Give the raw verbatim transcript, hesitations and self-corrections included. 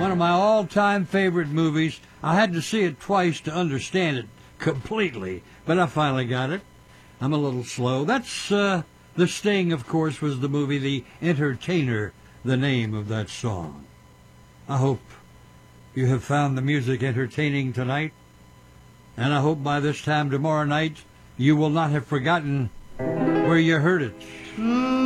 One of my all-time favorite movies. I had to see it twice to understand it completely, but I finally got it. I'm a little slow. That's uh, The Sting, of course, was the movie The Entertainer, the name of that song. I hope you have found the music entertaining tonight, and I hope by this time tomorrow night you will not have forgotten where you heard it.